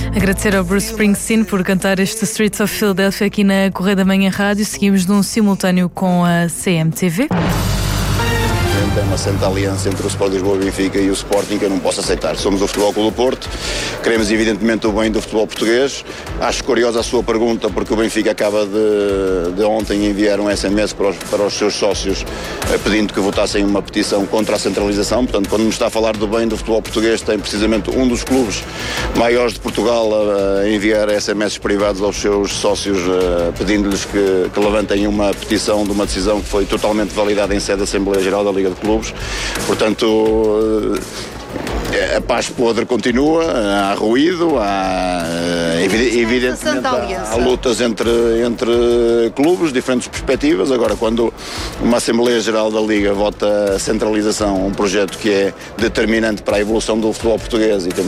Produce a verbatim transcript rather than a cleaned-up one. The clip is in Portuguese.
Agradecer ao Bruce Springsteen por cantar este Streets of Philadelphia aqui na Correio da Manhã Rádio. Seguimos num simultâneo com a C M T V. Tem uma santa aliança entre o Sport Lisboa e Benfica e o Sporting que eu não posso aceitar. Somos o Futebol Clube do Porto, queremos evidentemente o bem do futebol português. Acho curiosa a sua pergunta porque o Benfica acaba de, de ontem enviar um S M S para os, para os seus sócios pedindo que votassem uma petição contra a centralização. Portanto, quando me está a falar do bem do futebol português, tem precisamente um dos clubes maiores de Portugal a, a enviar S M S privados aos seus sócios pedindo-lhes que, que levantem uma petição de uma decisão que foi totalmente validada em sede da Assembleia Geral da Liga de Clubes. Portanto, a paz podre continua, há ruído, há evidentemente há, há lutas entre, entre clubes, diferentes perspectivas. Agora, quando uma Assembleia Geral da Liga vota a centralização, um projeto que é determinante para a evolução do futebol português e temos